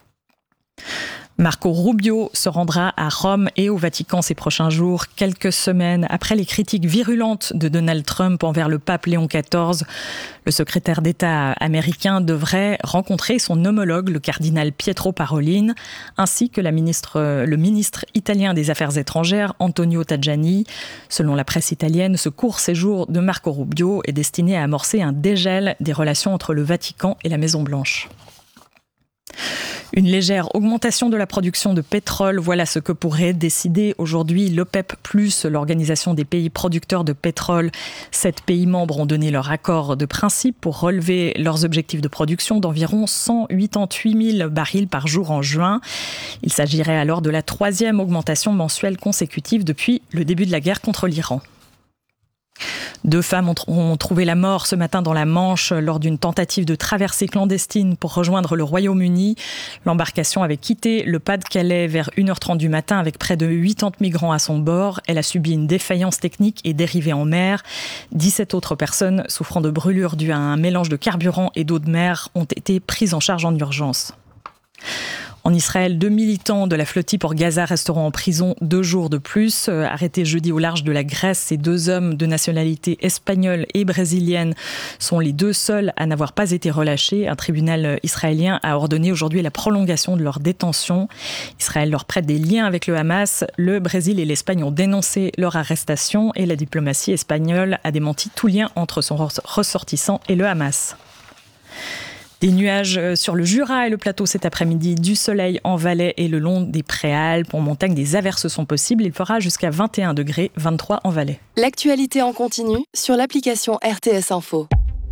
Marco Rubio se rendra à Rome et au Vatican ces prochains jours, quelques semaines après les critiques virulentes de Donald Trump envers le pape Léon quatorze. Le secrétaire d'État américain devrait rencontrer son homologue, le cardinal Pietro Parolin, ainsi que la ministre, le ministre italien des Affaires étrangères, Antonio Tajani. Selon la presse italienne, ce court séjour de Marco Rubio est destiné à amorcer un dégel des relations entre le Vatican et la Maison-Blanche. Une légère augmentation de la production de pétrole, voilà ce que pourrait décider aujourd'hui l'OPEP plus, l'organisation des pays producteurs de pétrole. Sept pays membres ont donné leur accord de principe pour relever leurs objectifs de production d'environ cent quatre-vingt-huit mille barils par jour en juin. Il s'agirait alors de la troisième augmentation mensuelle consécutive depuis le début de la guerre contre l'Iran. Deux femmes ont trouvé la mort ce matin dans la Manche lors d'une tentative de traversée clandestine pour rejoindre le Royaume-Uni. L'embarcation avait quitté le Pas-de-Calais vers une heure trente du matin avec près de quatre-vingts migrants à son bord. Elle a subi une défaillance technique et dérivé en mer. dix-sept autres personnes souffrant de brûlures dues à un mélange de carburant et d'eau de mer ont été prises en charge en urgence. En Israël, deux militants de la flottille pour Gaza resteront en prison deux jours de plus. Arrêtés jeudi au large de la Grèce, ces deux hommes de nationalité espagnole et brésilienne sont les deux seuls à n'avoir pas été relâchés. Un tribunal israélien a ordonné aujourd'hui la prolongation de leur détention. Israël leur prête des liens avec le Hamas. Le Brésil et l'Espagne ont dénoncé leur arrestation et la diplomatie espagnole a démenti tout lien entre son ressortissant et le Hamas. Des nuages sur le Jura et le plateau cet après-midi, du soleil en Valais et le long des Préalpes. En montagne, des averses sont possibles. Il fera jusqu'à vingt et un degrés, vingt-trois en Valais. L'actualité en continu sur l'application R T S Info.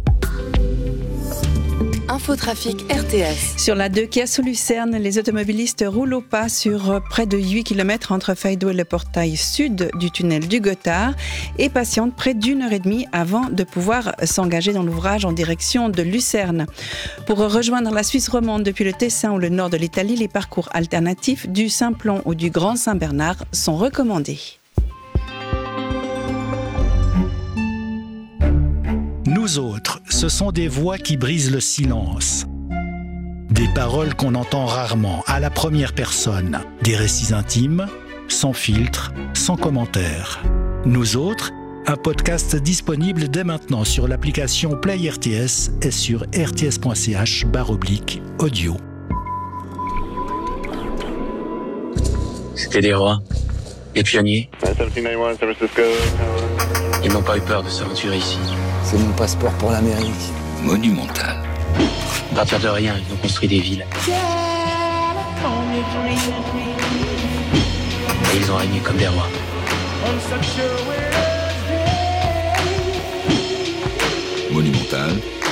Infotrafic R T S. Sur la deux quai sous Lucerne, les automobilistes roulent au pas sur près de huit kilomètres entre Feydeau et le portail sud du tunnel du Gothard et patientent près d'une heure et demie avant de pouvoir s'engager dans l'ouvrage en direction de Lucerne. Pour rejoindre la Suisse romande depuis le Tessin ou le nord de l'Italie, les parcours alternatifs du Simplon ou du Grand Saint-Bernard sont recommandés. Nous autres, ce sont des voix qui brisent le silence. Des paroles qu'on entend rarement, à la première personne. Des récits intimes, sans filtre, sans commentaire. Nous autres, un podcast disponible dès maintenant sur l'application Play R T S et sur rts.ch barre oblique audio. C'était des rois, des pionniers. Ils n'ont pas eu peur de s'aventurer ici. C'est mon passeport pour l'Amérique. Monumental. À partir de rien, ils ont construit des villes. Et ils ont régné comme des rois. Monumental.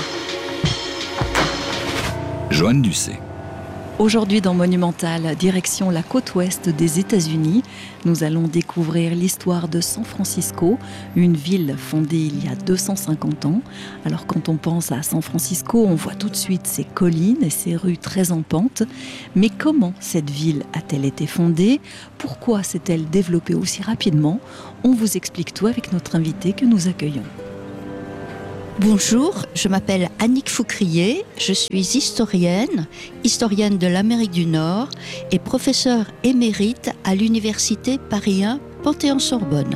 Joanne Ducé. Aujourd'hui dans Monumental, direction la côte ouest des États-Unis, nous allons découvrir l'histoire de San Francisco, une ville fondée il y a deux cent cinquante ans. Alors quand on pense à San Francisco, on voit tout de suite ses collines et ses rues très en pente. Mais comment cette ville a-t-elle été fondée ? Pourquoi s'est-elle développée aussi rapidement ? On vous explique tout avec notre invité que nous accueillons. Bonjour, je m'appelle Annick Foucrier, je suis historienne, historienne de l'Amérique du Nord et professeure émérite à l'Université Paris un Panthéon-Sorbonne.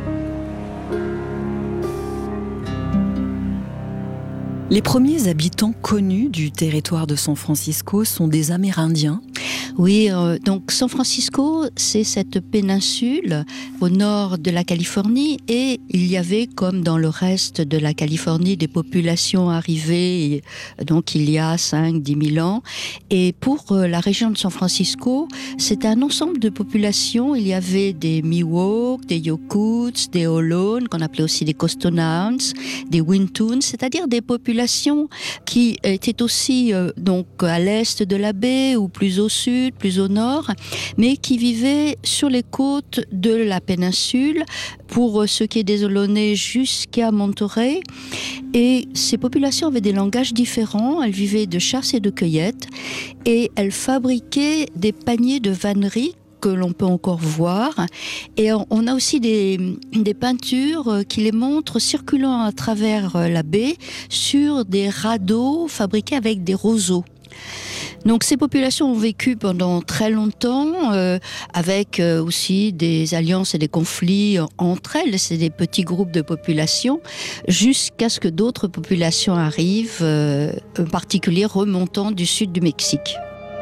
Les premiers habitants connus du territoire de San Francisco sont des Amérindiens. Oui, euh, donc San Francisco, c'est cette péninsule au nord de la Californie et il y avait, comme dans le reste de la Californie, des populations arrivées donc il y a cinq à dix mille ans. Et pour euh, la région de San Francisco, c'est un ensemble de populations. Il y avait des Miwok, des Yokuts, des Ohlone, qu'on appelait aussi des Costonauns, des Wintoons, c'est-à-dire des populations qui étaient aussi euh, donc à l'est de la baie ou plus au sud, plus au nord, mais qui vivaient sur les côtes de la péninsule, pour ce qui est des Ohlonais jusqu'à Monterey. Et ces populations avaient des langages différents, elles vivaient de chasse et de cueillette, et elles fabriquaient des paniers de vannerie que l'on peut encore voir. Et on a aussi des, des peintures qui les montrent circulant à travers la baie sur des radeaux fabriqués avec des roseaux. Donc ces populations ont vécu pendant très longtemps euh, avec euh, aussi des alliances et des conflits entre elles. C'est des petits groupes de populations jusqu'à ce que d'autres populations arrivent, euh, en particulier remontant du sud du Mexique.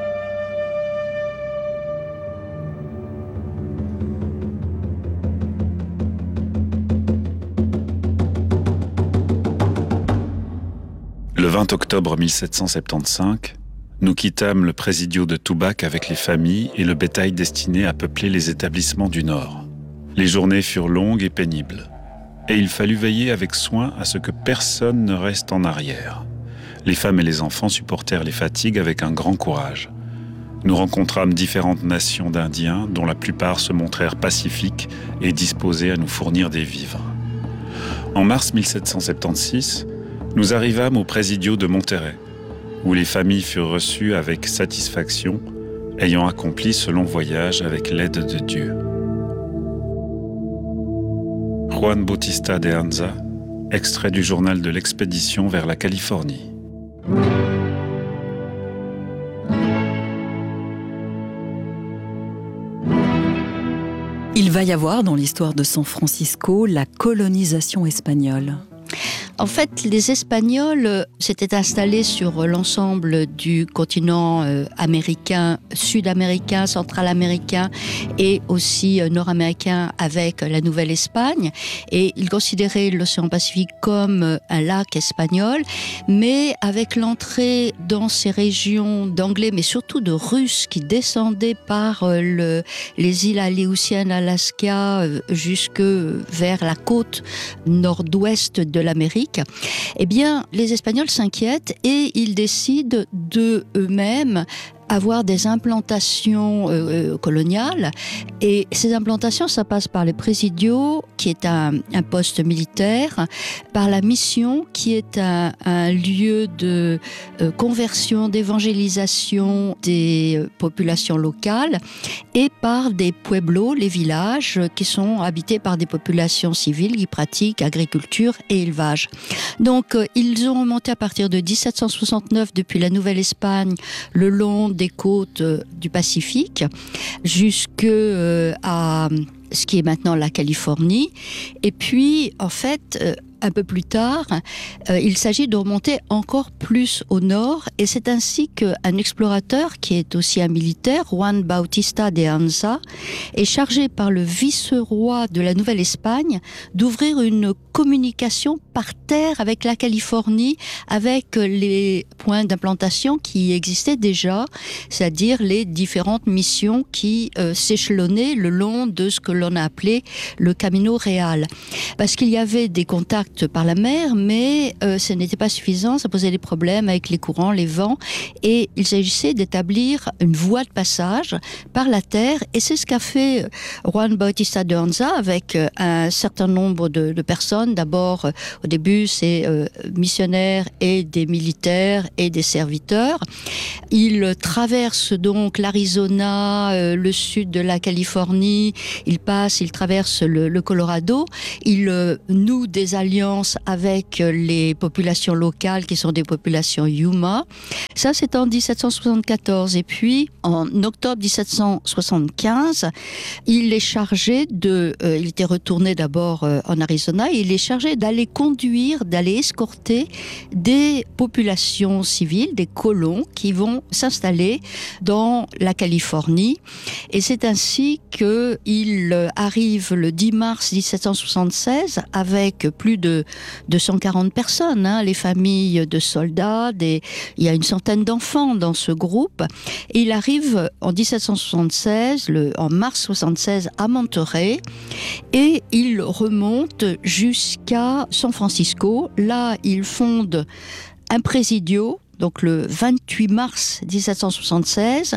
Le vingt octobre mille sept cent soixante-quinze, nous quittâmes le présidio de Tubac avec les familles et le bétail destiné à peupler les établissements du Nord. Les journées furent longues et pénibles, et il fallut veiller avec soin à ce que personne ne reste en arrière. Les femmes et les enfants supportèrent les fatigues avec un grand courage. Nous rencontrâmes différentes nations d'Indiens, dont la plupart se montrèrent pacifiques et disposés à nous fournir des vivres. En mars mille sept cent soixante-seize, nous arrivâmes au présidio de Monterey, où les familles furent reçues avec satisfaction, ayant accompli ce long voyage avec l'aide de Dieu. Juan Bautista de Anza, extrait du journal de l'expédition vers la Californie. Il va y avoir dans l'histoire de San Francisco la colonisation espagnole. En fait, les Espagnols s'étaient installés sur l'ensemble du continent euh, américain, sud-américain, central-américain et aussi euh, nord-américain avec la Nouvelle-Espagne. Et ils considéraient l'océan Pacifique comme euh, un lac espagnol. Mais avec l'entrée dans ces régions d'Anglais, mais surtout de Russes qui descendaient par euh, le, les îles Aléoutiennes, Alaska, euh, jusque vers la côte nord-ouest de l'Amérique, eh bien, les Espagnols s'inquiètent et ils décident de eux-mêmes avoir des implantations euh, coloniales. Et ces implantations, ça passe par le Presidio, qui est un, un poste militaire, par la mission, qui est un, un lieu de euh, conversion, d'évangélisation des euh, populations locales, et par des pueblos, les villages, euh, qui sont habités par des populations civiles qui pratiquent agriculture et élevage. Donc, euh, ils ont remonté à partir de dix-sept cent soixante-neuf, depuis la Nouvelle-Espagne, le long des côtes euh, du Pacifique, jusque euh, à ce qui est maintenant la Californie. Et puis, en fait, euh, un peu plus tard, euh, il s'agit de remonter encore plus au nord, et c'est ainsi qu'un explorateur, qui est aussi un militaire, Juan Bautista de Anza, est chargé par le vice-roi de la Nouvelle-Espagne d'ouvrir une communication par terre avec la Californie, avec les points d'implantation qui existaient déjà, c'est-à-dire les différentes missions qui euh, s'échelonnaient le long de ce que l'on a appelé le Camino Real. Parce qu'il y avait des contacts par la mer, mais euh, ce n'était pas suffisant, ça posait des problèmes avec les courants, les vents, et il s'agissait d'établir une voie de passage par la terre, et c'est ce qu'a fait Juan Bautista de Anza avec euh, un certain nombre de, de personnes. D'abord, euh, au début, c'est euh, missionnaires et des militaires et des serviteurs. Il traverse donc l'Arizona, euh, le sud de la Californie, il passe, il traverse le, le Colorado, il euh, noue des alliances avec les populations locales qui sont des populations Yuma. Ça, c'est en dix-sept cent soixante-quatorze. Et puis, en octobre dix-sept cent soixante-quinze, il est chargé de... Euh, il était retourné d'abord euh, en Arizona, et il est chargé d'aller conduire, d'aller escorter des populations civiles, des colons qui vont s'installer dans la Californie. Et c'est ainsi qu'il arrive le dix mars dix-sept cent soixante-seize avec plus de deux cent quarante personnes, hein, les familles de soldats, des... il y a une centaine d'enfants dans ce groupe. Et il arrive en dix-sept cent soixante-seize, le... en mars soixante-seize, à Monterrey, et il remonte jusqu'à San Francisco. Là, il fonde un Presidio, donc le vingt-huit mars dix-sept cent soixante-seize,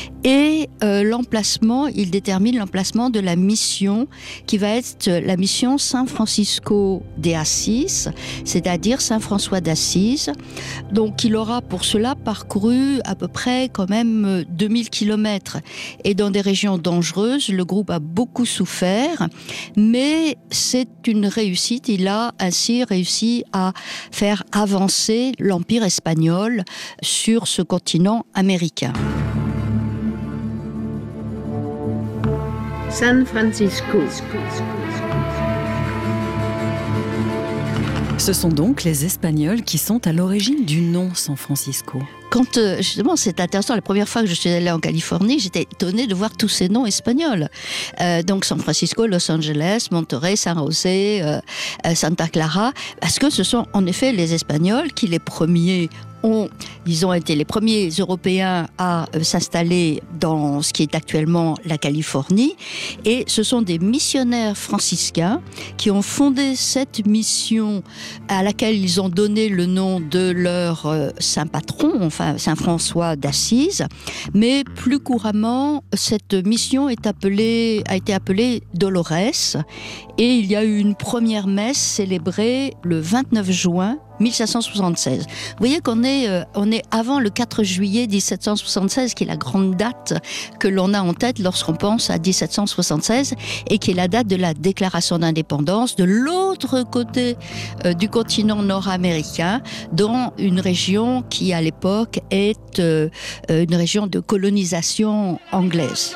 et euh, l'emplacement, il détermine l'emplacement de la mission qui va être la mission San Francisco de Assis, c'est-à-dire Saint-François d'Assise. Donc il aura pour cela parcouru à peu près quand même deux mille kilomètres, et dans des régions dangereuses. Le groupe a beaucoup souffert, mais c'est une réussite. Il a ainsi réussi à faire avancer l'Empire espagnol sur ce continent américain. San Francisco. Ce sont donc les Espagnols qui sont à l'origine du nom San Francisco. Quand, euh, justement, c'est intéressant, la première fois que je suis allée en Californie, j'étais étonnée de voir tous ces noms espagnols. Euh, donc San Francisco, Los Angeles, Monterrey, San José, euh, euh, Santa Clara, parce que ce sont en effet les Espagnols qui, les premiers, ont, ils ont été les premiers Européens à euh, s'installer dans ce qui est actuellement la Californie. Et ce sont des missionnaires franciscains qui ont fondé cette mission à laquelle ils ont donné le nom de leur euh, saint patron, enfin Saint François d'Assise. Mais plus couramment, cette mission est appelée, a été appelée Dolores. Et il y a eu une première messe célébrée le vingt-neuf juin mille sept cent soixante-seize. Vous voyez qu'on est, euh, on est avant le quatre juillet dix-sept cent soixante-seize, qui est la grande date que l'on a en tête lorsqu'on pense à dix-sept cent soixante-seize, et qui est la date de la déclaration d'indépendance de l'autre côté euh, du continent nord-américain, dans une région qui, à l'époque, est euh, une région de colonisation anglaise.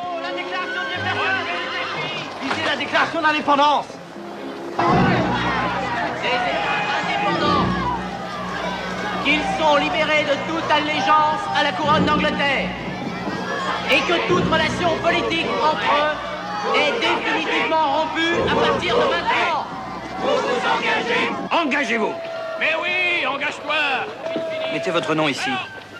La déclaration d'indépendance. Qu'ils sont libérés de toute allégeance à la couronne d'Angleterre et que toute relation politique entre eux est définitivement rompue à partir de maintenant. Vous vous engagez. Engagez-vous. Mais oui, engage-toi. Mettez votre nom ici.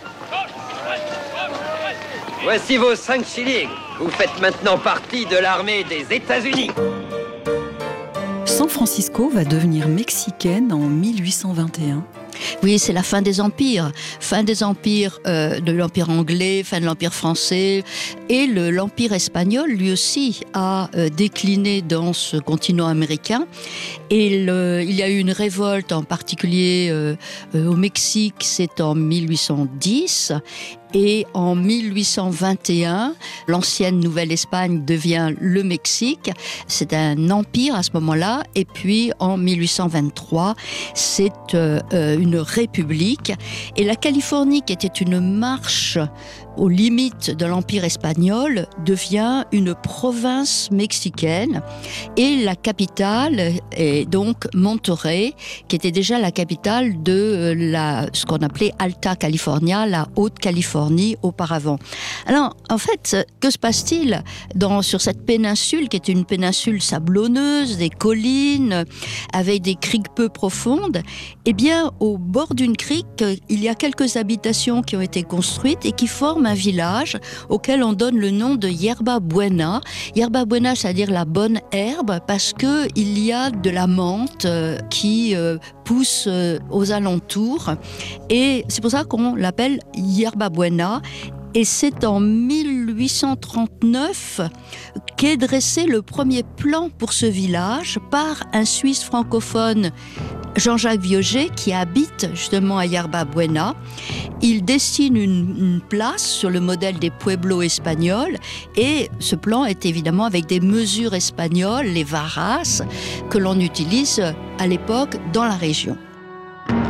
Voici vos cinq shillings. Vous faites maintenant partie de l'armée des États-Unis. San Francisco va devenir mexicaine en mille huit cent vingt et un. Oui, c'est la fin des empires. Fin des empires euh, de l'Empire anglais, fin de l'Empire français. Et le, l'Empire espagnol, lui aussi, a euh, décliné dans ce continent américain. Et le, il y a eu une révolte, en particulier euh, euh, au Mexique, c'est en mille huit cent dix. Et en mille huit cent vingt et un, l'ancienne Nouvelle-Espagne devient le Mexique. C'est un empire à ce moment-là. Et puis, en mille huit cent vingt-trois, c'est euh, une république. Et la Californie, qui était une marche aux limites de l'Empire espagnol, devient une province mexicaine. Et la capitale est donc Monterrey, qui était déjà la capitale de la, ce qu'on appelait Alta California, la Haute-Californie auparavant. Alors, en fait, que se passe-t-il dans, sur cette péninsule, qui est une péninsule sablonneuse, des collines, avec des criques peu profondes? Eh bien, au bord d'une crique, il y a quelques habitations qui ont été construites et qui forment un village auquel on donne le nom de Yerba Buena. Yerba Buena, c'est-à-dire la bonne herbe, parce que il y a de la menthe euh, qui euh, pousse euh, aux alentours. Et c'est pour ça qu'on l'appelle Yerba Buena. Et c'est en mille huit cent trente-neuf qu'est dressé le premier plan pour ce village par un Suisse francophone, Jean-Jacques Viogé, qui habite justement à Yerba Buena. Il dessine une, une place sur le modèle des pueblos espagnols et ce plan est évidemment avec des mesures espagnoles, les varas, que l'on utilise à l'époque dans la région.